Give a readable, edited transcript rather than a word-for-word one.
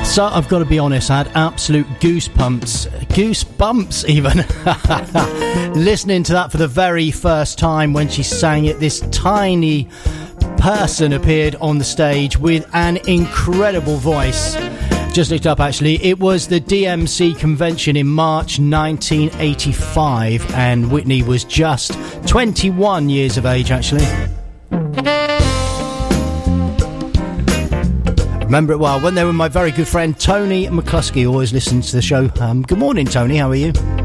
So I've got to be honest, I had absolute goosebumps even, listening to that for the very first time when she sang it. This tiny person appeared on the stage with an incredible voice. Just looked up actually, it was the DMC convention in March 1985 and Whitney was just 21 years of age actually. Remember it well when they were my very good friend Tony McCluskey, always listens to the show. Good morning Tony, how are you?